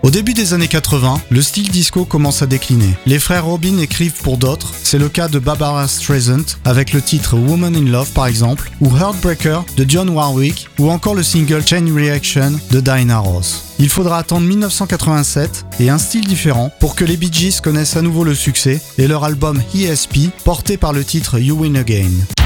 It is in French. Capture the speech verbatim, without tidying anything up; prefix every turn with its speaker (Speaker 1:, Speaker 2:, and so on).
Speaker 1: Au début des années quatre-vingts, le style disco commence à décliner. Les frères Robin écrivent pour d'autres, c'est le cas de Barbara Streisand avec le titre Woman in Love par exemple, ou Heartbreaker de Dionne Warwick, ou encore le single Chain Reaction de Diana Ross. Il faudra attendre dix-neuf cent quatre-vingt-sept et un style différent pour que les Bee Gees connaissent à nouveau le succès et leur album E S P porté par le titre You Win Again.